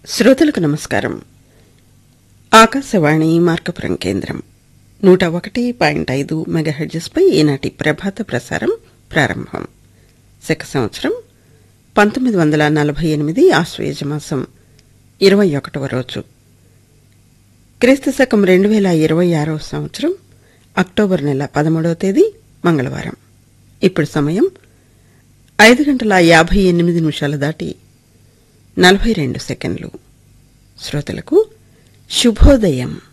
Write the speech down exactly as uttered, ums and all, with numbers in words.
శ్రోతలకు నమస్కారం. ఆకాశవాణి మార్కపురం కేంద్రం నూట ఒకటి పాయింట్ ఐదు మెగాహెర్ట్జ్పై ఈనాటి ప్రభాత ప్రసారం ప్రారంభం. శక సంవత్సరం పంతొమ్మిది వందల నలభై ఎనిమిది ఆశ్వయుజ మాసం ఇరవై ఒకటవ రోజు, క్రీస్తు శకం రెండు వేల ఇరవై ఆరవ సంవత్సరం అక్టోబర్ నెల పదమూడవ తేదీ మంగళవారం. ఇప్పుడు సమయం ఐదు గంటల యాభై ఎనిమిది నిమిషాలు దాటి నలభై రెండు సెకండ్లు. శ్రోతలకు శుభోదయం.